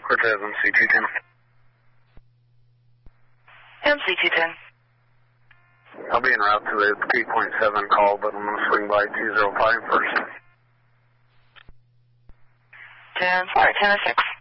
Cortez, MC210. MC210. I'll be en route to the 8.7 call, but I'm going to swing by 205 first. 10, sorry, 10-6.